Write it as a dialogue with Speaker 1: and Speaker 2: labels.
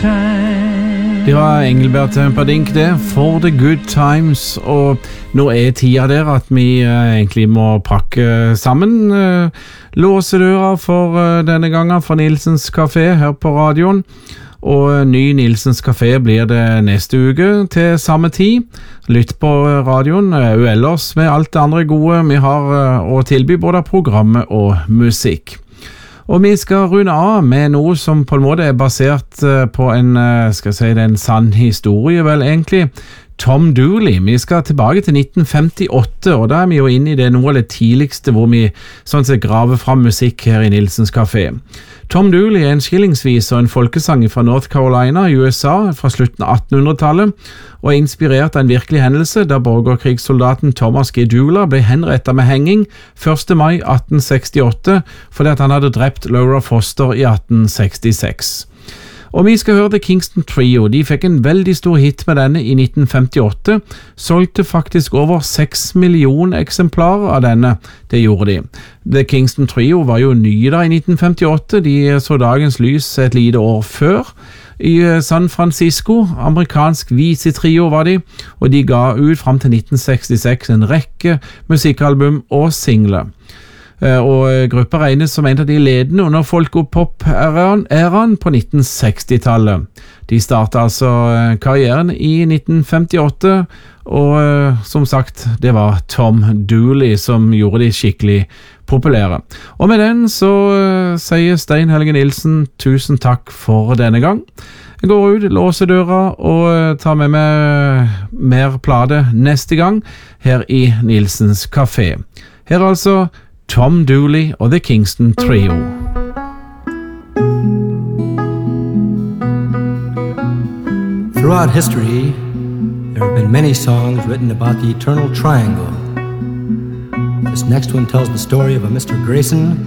Speaker 1: time.
Speaker 2: Det var Engelbert Humperdinck det, For the Good Times, og nå tida der at vi egentlig må pakke sammen, låse døra for denne gangen for Nilsens Café her på radioen, og ny Nilsens Café blir det neste uke til samme tid. Lytt på radioen, og ellers med alt det andre gode vi har å tilby både programmet og musikk. Og vi skal runde av med noe som på en måte basert på en, skal jeg si, en sann historie vel egentlig. Tom Dooley. Vi skal tilbake til 1958, og da vi jo inne i det noe av det tidligste hvor vi sånn sett graver fram musikk her i Nilsens Café. Tom Dooley en skillingsvis og en folkesang fra North Carolina i USA fra slutten av 1800-tallet, og inspirert av en virkelig hendelse da borgerkrigssoldaten Thomas G. Dooley ble henrettet med henging 1. mai 1868 fordi at han hadde drept Laura Foster i 1866. Og vi skal høre The Kingston Trio. De fikk en veldig stor hit med denne i 1958, solgte faktisk over 6 millioner eksemplarer av denne, det gjorde de. The Kingston Trio var jo nye da i 1958, de så dagens lys et lite år før. I San Francisco, amerikansk visetrio var de, og de ga ut frem til 1966 en rekke musikkalbum og singler. Og gruppa regnes som en av de ledende under folk-pop-æraen på 1960-tallet. De startet altså karrieren i 1958, og som sagt, det var Tom Dooley som gjorde de skikkelig populære. Og med den så sier Stein Helge Nilsen tusen takk for denne gang. Jeg går ut, låser døra og tar med meg mer plate neste gang her i Nilsens Café. Her altså Tom Dooley og The Kingston Trio.
Speaker 3: Throughout history, there have been many songs written about the eternal triangle. This next one tells the story of a Mr. Grayson